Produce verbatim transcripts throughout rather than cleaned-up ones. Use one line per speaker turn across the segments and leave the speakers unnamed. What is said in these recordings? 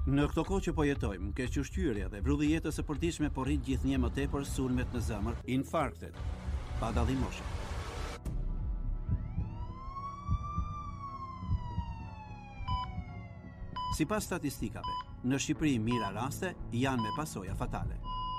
Në këto kohë që po jetojmë, keq ushqyerja dhe vrulli i jetës së përditshme po rrit gjithnjë më tepër sulmet në zemër, infarktet, pa dallim moshe. Sipas statistikave, në Shqipëri mira raste janë me pasoja fatale.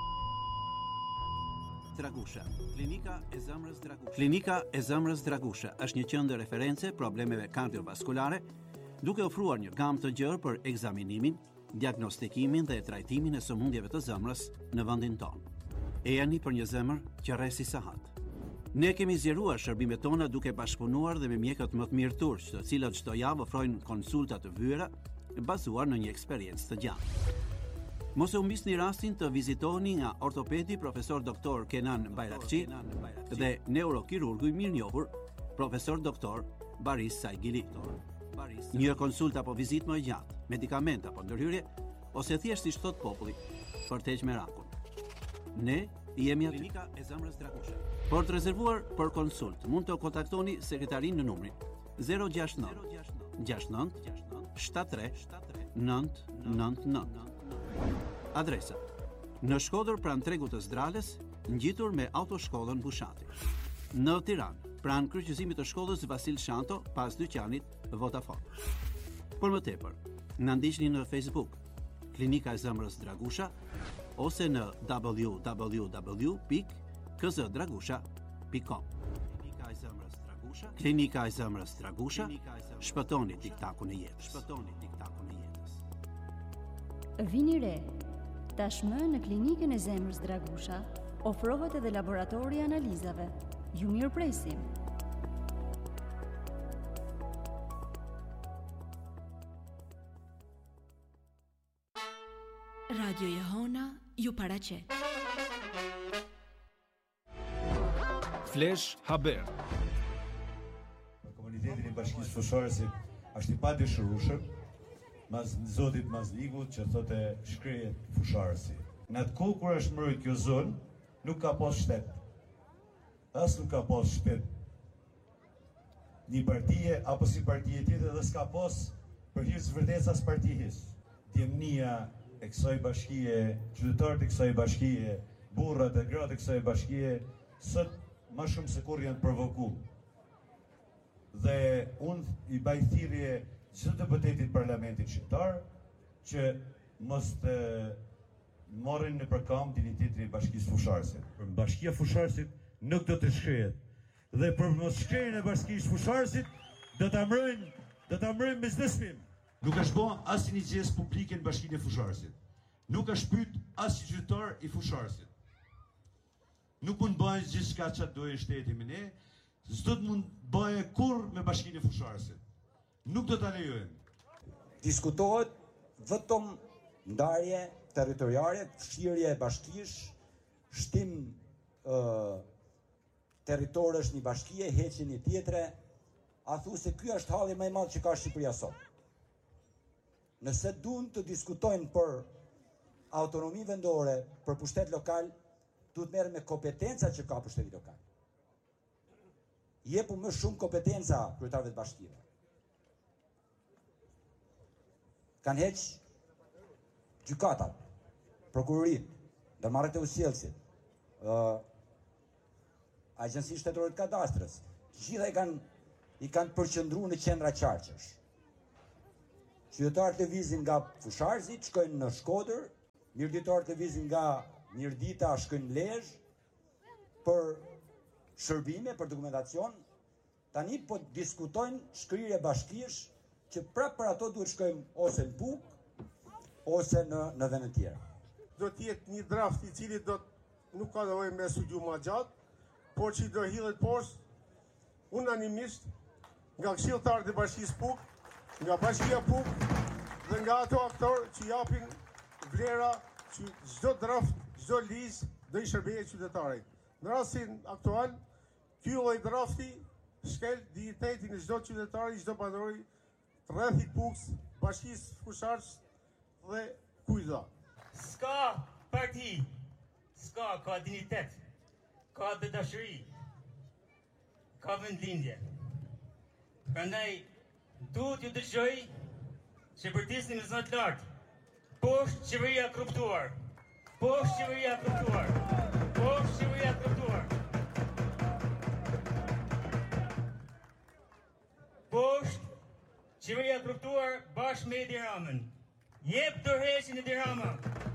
Dragusha, klinika e zemrës Dragusha. Klinika e zemrës Dragusha është një qendër referencë problemeve kardiovaskulare, duke ofruar një gamë të gjerë për ekzaminimin, diagnostikimin dhe trajtimin e sëmundjeve të zemrës në vendin tonë. E jani për një zemër që rresi sahat. Ne kemi zgjeruar shërbimet tona duke bashkëpunuar dhe me mjekët më të mirë turq, të cilët çdo javë ofrojnë konsulta të vyera bazuar në një eksperiencë të gjatë. Mos e humbisni rastin të vizitoni nga ortopedi profesor doktor Kenan Bayrakçi dhe neurokirurgu i mirënjohur profesor doktor Baris Saigili. Një konsulta apo vizitë më e gjatë, medikament apo ndërhyrje, ose thjesht si thot populli, për të heqë merakun. Ne jemi aty. Klinika e zemrës Dragusha. Por të rezervuar për konsult, mund të kontaktoni sekretarin në numrin zero gjasht nëntë gjasht nëntë shtatëdhjetë tre nëntë nëntë nëntë. Adresa: në Shkodër pranë tregut të Zdrales, ngjitur me autoshkollën Bushati. Në Tiranë, pranë kryqëzimit të shkollës Vasil Shanto, pas dyqanit Vodafone. Por më tepër, na ndiqni në Facebook, Klinika e zemrës Dragusha, ose në w w w pikë k z dragusha pikë com. Klinika e zemrës Dragusha, Klinika e zemrës Dragusha, shpëtoni tiktakun e jetës. Shpëtoni tiktakun e jetës.
Vini re. Tashmë në Klinikën e zemrës Dragusha ofrohet edhe laboratori i analizave. Ju mirëpresim.
Radio Jehona ju paraqet.
Flash Haber.
Komunitetin e Bashkisë Fushorësit është i padëshirueshëm, mas zotit Mazligut që thotë shkrejet fusharësi. Në atë kohë kur është mbrojtur kjo zonë, nuk ka pas shtet. As nuk ka pas shtet një partije apo si partije tjetër dhe s'ka pas për hir të vërtetës as partijës. Djemnia e kësaj bashkie, qytetarët e kësaj bashkie, burrat e gratë e kësaj bashkie, sot më shumë se kur janë provokuar. Dhe unë i baj thirrje çdo deputetit parlamentit shqiptar që mos të morrin në përkam dinjitetin e Bashkisë Fusharësit. Bashkia Fusharësit nuk do të shkrehet. Dhe për mos shkrenjën e Bashkisë Fusharësit do ta mbrojnë, do ta mbrojnë me çdo sfim. Nuk është bën asnjë gjestë publike në Bashkinë e Fusharësit. Nuk është pyet asnjë qytetar i Fusharësit. Nuk mund bëjë gjithçka çfarë dojë shteti me ne, s'do të mund bëjë kurrë me Bashkinë e Fusharësit. Nuk do ta lejojmë.
Diskutohet vetëm ndarje territoriale, fshirje e bashkisë, shtim ë uh, territorësh një bashkie, heqje një tjetre, a thu se ky është halli më i madh që ka Shqipëria sot. Nëse duan të diskutojnë për autonomi vendore, për pushtet lokal, duhet merren me kompetenca që ka pushteti lokal. Jepu më shumë kompetenca kryetarëve të bashkive. Kanë heq gjykatat, prokurorit, ndërmarrjet e usjellësit, uh, Agjencia Shtetërore të Kadastrës, gjitha i kanë i kanë përqendruar në qendra qarqesh. Qytetarët lëvizin nga Fusharësit, shkojnë në Shkodër, mirëditarët lëvizin nga Mirdita, shkojnë në Lezhë për shërbime, për dokumentacion. Tani po diskutojnë shkrirje bashkish që prapë për ato duhet shkojmë ose në Buk, ose në, në vende të tjera.
Do t'jetë një draft i cili do të nuk ka nevojë me studiu më gjatë, por që do hidhet poshtë unanimisht nga këshilltarët e Bashkisë Puk, nga Bashkia Puk dhe nga ato aktorë që japin vlera që çdo draft, çdo ligjë do i shërbejë qytetarit. Në rastin aktual, ky lloj drafti shkel dignitetin e çdo qytetari, çdo banori të rrethit Puks, Bashkisë Fusharës dhe kujda.
S'ka parti, s'ka, ka dignitet, ka dhe dashuri, ka vendlindje. Prandaj duhet ju dëgjoj që përtisni me zot lart Poshtë qeveria korruptuar. Poshtë qeveria korruptuar. Poshtë qeveria korruptuar. Poshtë qeveria korruptuar bashkë me Edi Ramën. Jep tërheqjen e Edi Rama.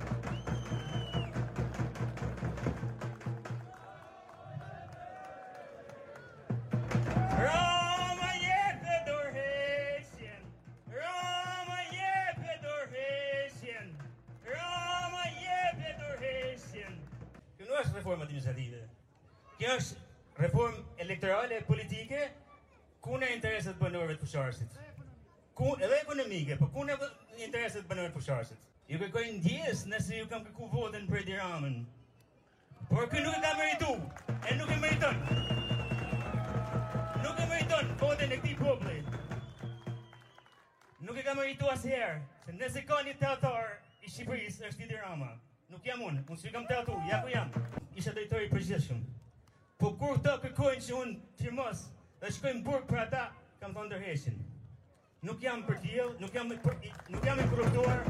Rama jep e tërheqjen. Rama jep e tërheqjen. Rama jep e tërheqjen. Kjo nuk është reforma administrative. Kjo është reformë elektorale politike ku në interesat banorëve të fusharësit. Ku edhe ekonomike, po ku në interesat banorëve të fusharësit. Ju kërkoj ndjes nëse ju kam kërku votën për Edi Ramën. Por kë nuk e ka meritu, e nuk e meriton. Nuk e meriton votën e këtij populli. Nuk e ka meritu asherë, se nëse ka një teatar i Shqipërisë është Edi Rama. Nuk jam unë, unë s'ju kam teatu, ja ku jam. Isha drejtori i përgjithshëm. Po kur këta kërkojnë që unë firmos dhe shkojnë burg për ata, kam thonë ndërheqin. Nuk jam për tjellë, nuk jam nuk jam i korruptuar.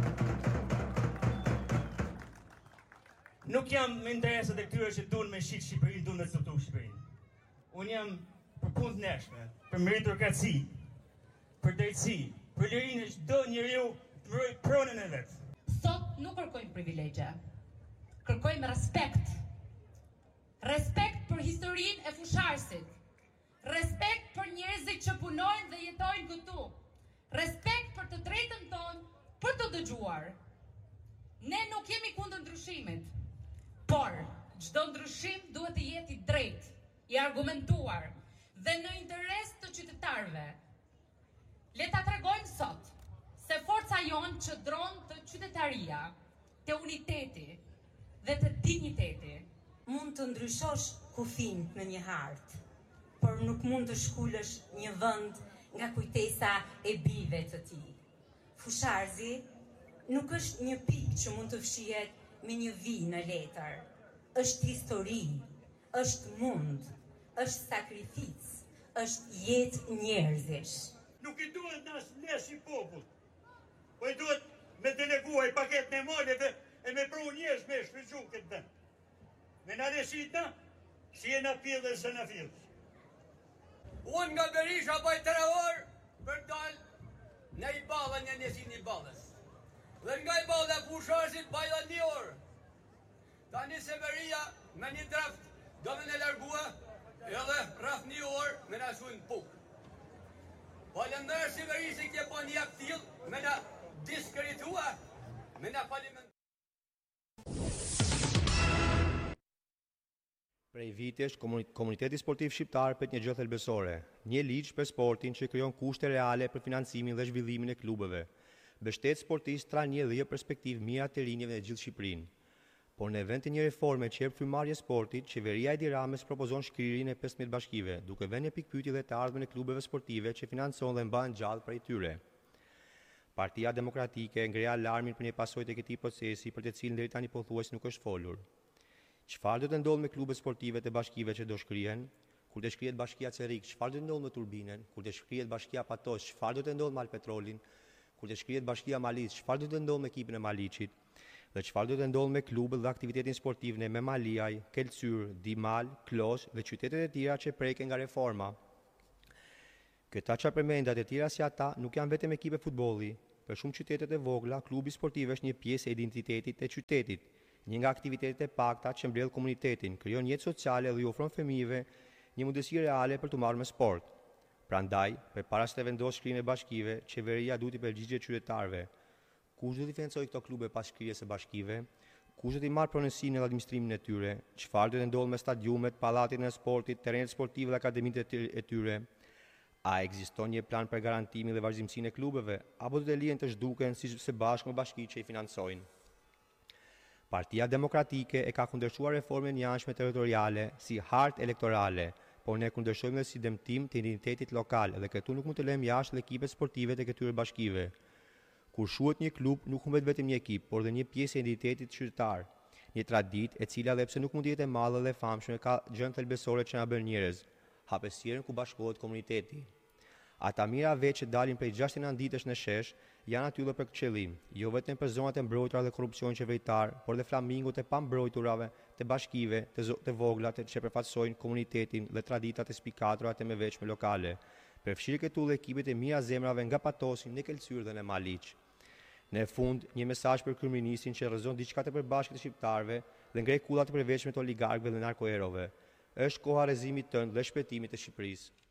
Nuk jam me interesat e këtyre që duan me shit Shqipërinë, duan me struktur Shqipërinë. Unë jam për punë të ndershme, për meritokraci, për drejtësi, për lirinë e çdo njeriu të mbrojë pronën e vet.
Sot nuk kërkojmë privilegje. Kërkojmë respekt. Respekt për historinë e fusharësit. Respekt për njerëzit që punojnë dhe jetojnë këtu. Respekt për të drejtën tonë për të dëgjuar. Ne nuk jemi kundër ndryshimit, por çdo ndryshim duhet të jetë i drejtë, i argumentuar dhe në interes të qytetarëve. Le ta tregojmë sot se forca jonë qëndron të qytetaria, të uniteti dhe të digniteti.
Mund të ndryshosh kufin në një hartë, por nuk mund të shkullësh një vend nga kujtesa e bijve të tij. Fusharzi nuk është një pikë që mund të fshihet me një vi në letër. Është histori, është mund, është sakrificë, është jetë njerëzish.
Nuk i duhet na ne si popull, po i duhet me deleguar paketën e maleve e me pru njerëz me shfrytzu këtë vend. Me na deshitna, si e na pjellë dhe se na fillë.
Unë nga Berisha bëj tre orë për dalë në i balën një njësin i balës. Dhe nga i balë e fusharësit bëj dhe një orë. Ta një Severia me një draft do me në largua edhe rraf një orë me në shujnë pukë. Falëndër Severisi kje po një aktil me në diskritua, me në falimentar.
Prej vitesh, Komuniteti Sportiv Shqiptar pet një gjë thelbësore, një ligj për sportin që krijon kushte reale për financimin dhe zhvillimin e klubeve. Mbështet sportistë tra një dhe perspektivë mira të rinjeve në gjithë Shqipërinë. Por në vend të një reforme që jep frymarrje sportit, qeveria e Edi Ramës propozon shkrirjen e pesëmbëdhjetë bashkive, duke vënë një pikpyetje dhe të ardhmen e klubeve sportive që financon dhe mbahen gjallë prej tyre. Partia Demokratike ngre alarmin për një pasojë të këtij procesi për të cilin deri tani pothuajse nuk është folur. Çfarë do të ndodhë me klubet sportive të bashkive që do shkrihen? Kur të shkrihet bashkia Cerik, çfarë do të ndodhë me turbinën? Kur të shkrihet bashkia Patos, çfarë do të ndodhë me Alpetrolin? Kur të shkrihet bashkia Malic, çfarë do të ndodhë me ekipin e Malicit? Dhe çfarë do të ndodhë me klubet dhe aktivitetin sportiv në Memaliaj, Kelcyr, Dimal, Klos dhe qytetet e tjera që preken nga reforma? Këta që përmendat e tjera si ata nuk janë vetëm ekipe futbolli. Për shumë qytetet e vogla, klubi sportiv është një pjesë e identitetit të qytetit, një nga aktivitetet e pakta që mbledh komunitetin, krijon jetë sociale dhe i ofron fëmijëve një mundësi reale për të marrë me sport. Prandaj, përpara se të vendosë shkrimin e bashkive, qeveria duhet i përgjigjet qytetarëve. Kush do t'i financojë këto klube pas shkrirjes së bashkive? Kush do t'i marrë pronësinë dhe administrimin e tyre? Çfarë do të ndodhë me stadiumet, pallatin e sportit, terrenet sportive dhe akademitë e tyre? A ekziston një plan për garantimin dhe vazhdimsinë e klubeve, apo do të lihen të zhduken si së bashku me bashkitë që i financojnë? Partia Demokratike e ka kundërshuar reformën e jashtme territoriale si hartë elektorale, por ne kundërshojmë dhe si dëmtim të identitetit lokal dhe këtu nuk mund të lëmë jashtë dhe ekipet sportive të këtyre bashkive. Kur shuhet një klub, nuk humbet vetëm një ekip, por dhe një pjesë e identitetit qytetar, një traditë e cila edhe pse nuk mund të jetë e madhe dhe famshme ka gjën thelbësore që na bën njerëz, hapësirën ku bashkohet komuniteti. Ata mira veç që dalin prej gjashtëdhjetë ditësh në shesh janë aty për këtë qëllim, jo vetëm për zonat e mbrojtura dhe korrupsion qeveritar, por dhe flamingot e pambrojturave, të bashkive, të, të vogla, të që përfaqësojnë komunitetin dhe traditat e spikatura të mëveçme lokale. Përfshirë këtu dhe ekipet e mira zemrave nga Patosi, në Kelcyrë dhe në Maliq. Në fund, një mesazh për kryeministin që rrezon diçka të përbashkët të shqiptarëve dhe ngrej kullat të përveçme të oligarkëve dhe narkoerove. Është koha rrezimit tënd dhe shpëtimit të Shqipërisë.